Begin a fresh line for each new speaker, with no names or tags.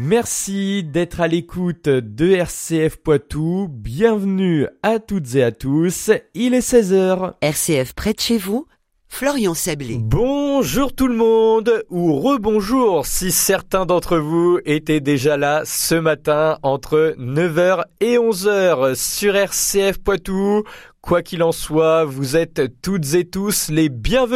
Merci d'être à l'écoute de RCF Poitou. Bienvenue à toutes et à tous. Il est 16h.
RCF près de chez vous, Florian Sablé.
Bonjour tout le monde, ou rebonjour si certains d'entre vous étaient déjà là ce matin entre 9h et 11h sur RCF Poitou. Quoi qu'il en soit, vous êtes toutes et tous les bienvenus.